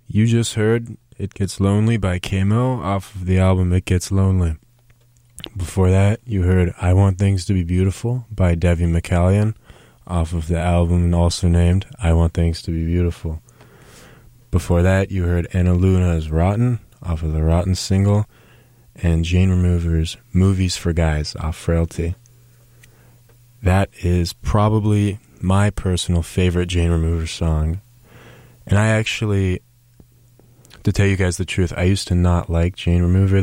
You just heard It Gets Lonely by Kamo off of the album It Gets Lonely. Before that, you heard I Want Things to Be Beautiful by Devi McCallion off of the album also named I Want Things to Be Beautiful. Before that, you heard Anna Luna's Rotten off of the Rotten single, and Jane Remover's Movies for Guys off Frailty. That is probably my personal favorite Jane Remover song. And I actually, to tell you guys the truth, I used to not like Jane Remover